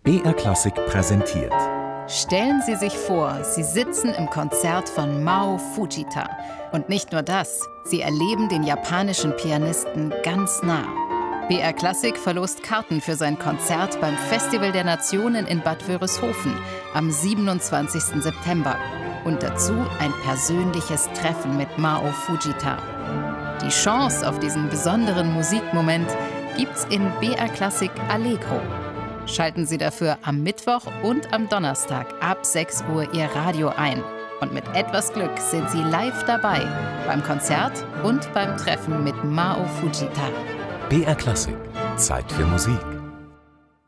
BR Klassik präsentiert. Stellen Sie sich vor, Sie sitzen im Konzert von Mao Fujita. Und nicht nur das, Sie erleben den japanischen Pianisten ganz nah. BR Klassik verlost Karten für sein Konzert beim Festival der Nationen in Bad Wörishofen am 27. September. Und dazu ein persönliches Treffen mit Mao Fujita. Die Chance auf diesen besonderen Musikmoment gibt's in BR Klassik Allegro. Schalten Sie dafür am Mittwoch und am Donnerstag ab 6 Uhr Ihr Radio ein. Und mit etwas Glück sind Sie live dabei beim Konzert und beim Treffen mit Mao Fujita. BR Klassik. Zeit für Musik.